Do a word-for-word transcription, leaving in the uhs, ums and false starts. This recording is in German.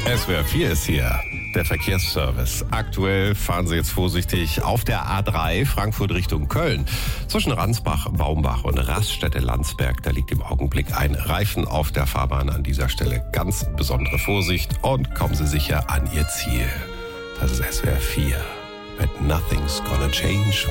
S W R vier ist hier, der Verkehrsservice. Aktuell fahren Sie jetzt vorsichtig auf der A drei Frankfurt Richtung Köln. Zwischen Ransbach, Baumbach und Raststätte-Landsberg, da liegt im Augenblick ein Reifen auf der Fahrbahn. An dieser Stelle ganz besondere Vorsicht und kommen Sie sicher an Ihr Ziel. Das ist S W R vier mit Nothing's Gonna Change.